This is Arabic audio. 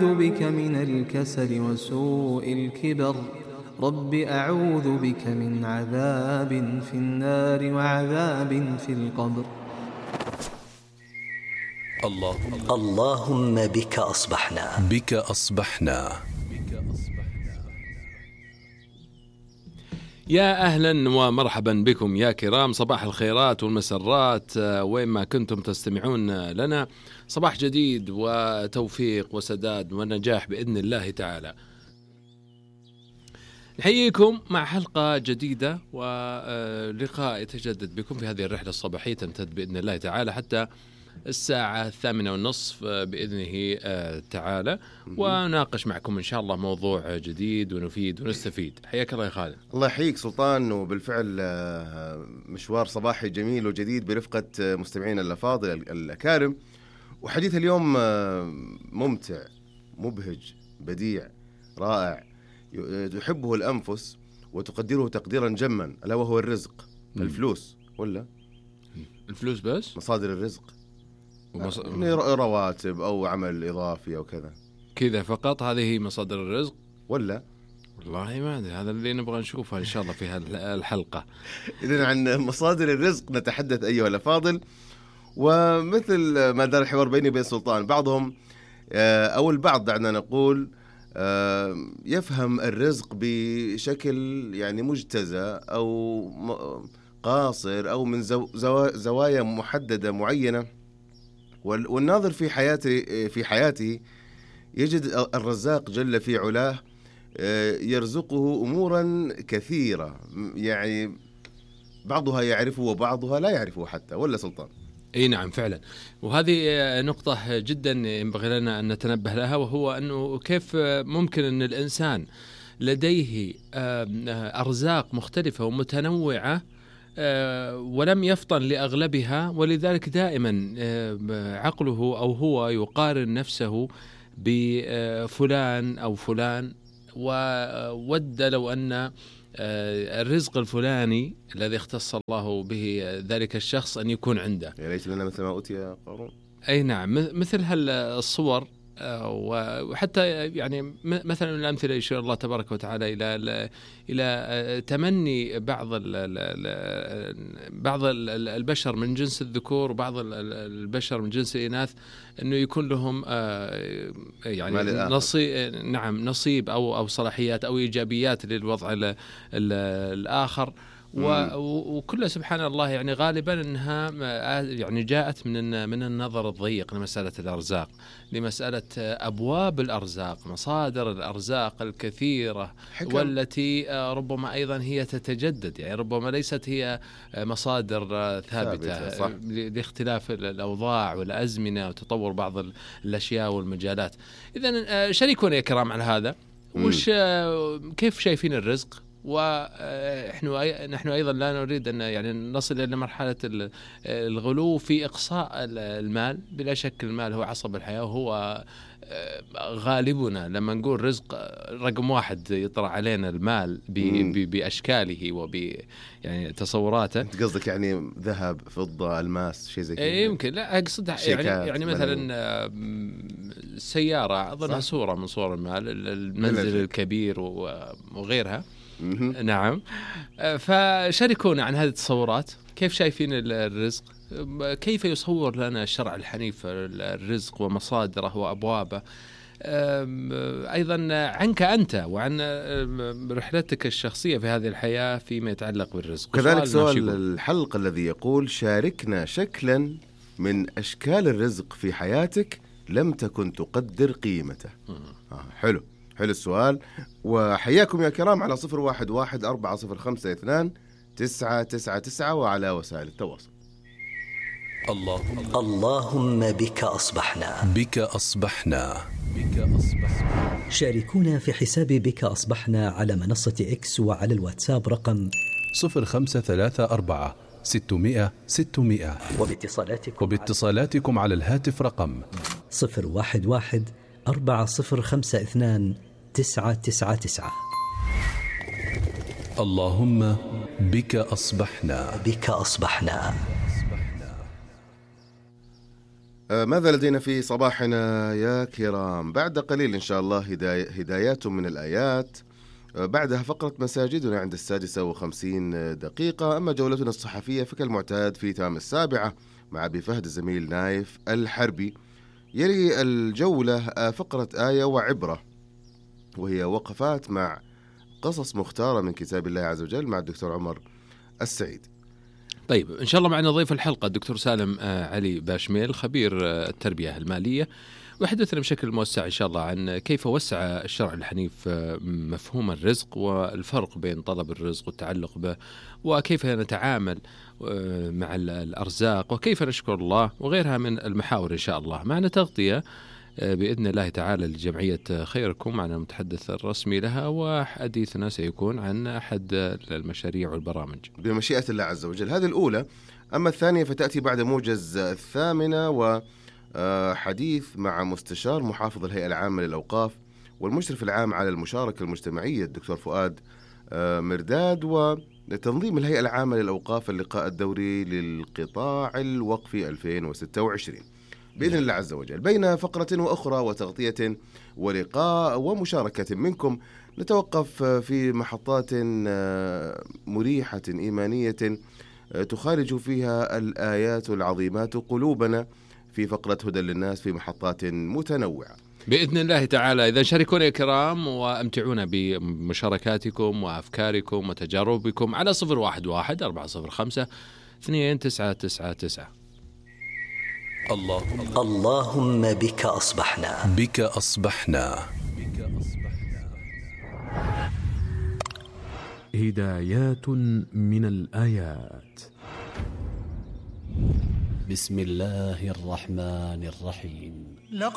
أعوذ بك من الكسل وسوء الكبر رب أعوذ بك من عذاب في النار وعذاب في القبر. اللهم بك أصبحنا. يا أهلا ومرحبا بكم يا كرام، صباح الخيرات والمسرات وين ما كنتم تستمعون لنا. صباح جديد وتوفيق وسداد ونجاح بإذن الله تعالى. نحييكم مع حلقة جديدة ولقاء يتجدد بكم في هذه الرحلة الصباحية تمتد بإذن الله تعالى حتى الساعة 8:30 بإذنه تعالى، وناقش معكم إن شاء الله موضوع جديد ونفيد ونستفيد. حياك الله يا خالد. الله يحييك سلطان، وبالفعل مشوار صباحي جميل وجديد برفقة مستمعين الأفاضل الأكارم، وحديث اليوم ممتع مبهج بديع رائع تحبه الأنفس وتقدره تقديرا جما، ألا وهو الرزق. الفلوس ولا الفلوس بس مصادر الرزق، رواتب أو عمل إضافي أو كذا فقط، هذه هي مصادر الرزق ولا؟ والله ما أدري، هذا اللي نبغى نشوفه إن شاء الله في الحلقة. إذن عن مصادر الرزق نتحدث أيها الأفاضل. ومثل ما دار الحوار بيني وبين سلطان، بعضهم أو البعض دعنا نقول يفهم الرزق بشكل يعني مجتزأ أو قاصر أو من زوايا محددة معينة، والناظر في حياته يجد الرزاق جل في علاه يرزقه أمورا كثيرة، يعني بعضها يعرفه وبعضها لا يعرفه حتى، ولا سلطان؟ اي نعم فعلا، وهذه نقطة جدا ينبغي لنا أن نتنبه لها، وهو أنه كيف ممكن أن الإنسان لديه أرزاق مختلفة ومتنوعة ولم يفطن لأغلبها، ولذلك دائما عقله أو هو يقارن نفسه بفلان أو فلان، وود لو أن الرزق الفلاني الذي اختص الله به ذلك الشخص أن يكون عنده. يا ليت لنا مثل ما أوتي قارون. أي نعم، مثل هالصور، وحتى يعني مثلا من الأمثلة إن شاء الله تبارك وتعالى إلى تمني بعض البشر من جنس الذكور وبعض البشر من جنس الإناث أنه يكون لهم يعني نصيب أو صلاحيات أو إيجابيات للوضع الآخر. وكل سبحان الله يعني غالبا انها يعني جاءت من النظر الضيق لمساله الارزاق، لمساله ابواب الارزاق، مصادر الارزاق الكثيره والتي ربما ايضا هي تتجدد، يعني ربما ليست هي مصادر ثابته لاختلاف الاوضاع والازمنه وتطور بعض الاشياء والمجالات. اذا شاركونا يا كرام على هذا، وش كيف شايفين الرزق؟ ونحن أيضا لا نريد أن يعني نصل إلى مرحلة الغلو في إقصاء المال. بلا شك المال هو عصب الحياة، وهو غالبنا لما نقول رزق رقم واحد يطرح علينا المال بأشكاله يعني تصوراته. أنت قصدك يعني ذهب فضة الماس شيء زي كذا؟ يمكن، لا أقصد يعني مثلا سيارة أظنها صورة من صور المال، المنزل الكبير وغيرها. نعم، فشاركونا عن هذه التصورات، كيف شايفين الرزق؟ كيف يصور لنا الشرع الحنيف الرزق ومصادره وأبوابه؟ أيضا عنك أنت وعن رحلتك الشخصية في هذه الحياة فيما يتعلق بالرزق. كذلك سؤال الحلقة الذي يقول: شاركنا شكلا من أشكال الرزق في حياتك لم تكن تقدر قيمته. حلو السؤال، وحياكم يا كرام على 0114052999 وعلى وسائل التواصل. اللهم بك أصبحنا. شاركونا في حساب بك أصبحنا على منصة إكس وعلى الواتساب رقم 0534 600 600، وباتصالاتكم على الهاتف رقم 011 4052 999. اللهم بك أصبحنا. ماذا لدينا في صباحنا يا كرام؟ بعد قليل إن شاء الله هدايات من الآيات، بعدها فقرة مساجدنا عند 6:50. أما جولتنا الصحفية فكالمعتاد في تمام 7 مع أبي فهد الزميل نايف الحربي. يلي الجولة فقرة آية وعبرة، وهي وقفات مع قصص مختارة من كتاب الله عز وجل مع الدكتور عمر السعيد. طيب إن شاء الله معنا ضيف الحلقة الدكتور سالم علي باشميل، خبير التربية المالية، ويحدثنا بشكل موسع إن شاء الله عن كيف وسع الشرع الحنيف مفهوم الرزق والفرق بين طلب الرزق والتعلق به، وكيف نتعامل مع الأرزاق، وكيف نشكر الله، وغيرها من المحاور إن شاء الله. معنا تغطية بإذن الله تعالى لجمعية خيركم، معنا المتحدث الرسمي لها، وحديثنا سيكون عن أحد المشاريع والبرامج بمشيئة الله عز وجل. هذه الأولى. أما الثانية فتأتي بعد موجز 8 وحديث مع مستشار محافظ الهيئة العامة للأوقاف والمشرف العام على المشاركة المجتمعية الدكتور فؤاد مرداد، وتنظيم الهيئة العامة للأوقاف اللقاء الدوري للقطاع الوقفي 2026 بإذن الله عز وجل. بين فقرة وأخرى وتغطية ولقاء ومشاركة منكم نتوقف في محطات مريحة إيمانية تخارج فيها الآيات العظيمات قلوبنا في فقرة هدى للناس في محطات متنوعة بإذن الله تعالى. إذا شاركونا يا كرام وأمتعونا بمشاركاتكم وأفكاركم وتجاربكم على 011-405-2999. اللهم بك أصبحنا. بك أصبحنا. هدايات من الآيات. بسم الله الرحمن الرحيم.